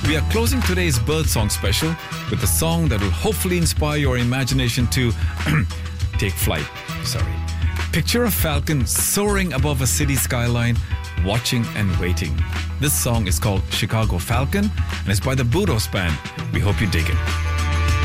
We are closing today's Birdsong special with a song that will hopefully inspire your imagination to take flight. Picture a falcon soaring above a city skyline, watching and waiting. This song is called Chicago Falcon and it's by the Budos Band. We hope you dig it.